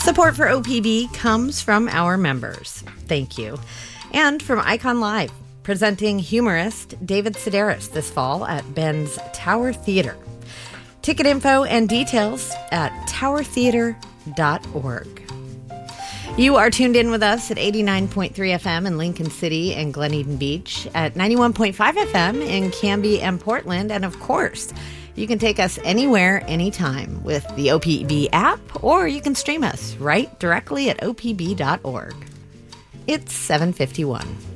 Support for OPB comes from our members. Thank you. And from Icon Live, presenting humorist David Sedaris this fall at Ben's Tower Theater. Ticket info and details at towertheater.org. You are tuned in with us at 89.3 FM in Lincoln City and Glen Eden Beach, at 91.5 FM in Canby and Portland, and of course, you can take us anywhere, anytime with the OPB app, or you can stream us right directly at opb.org. It's 7:51.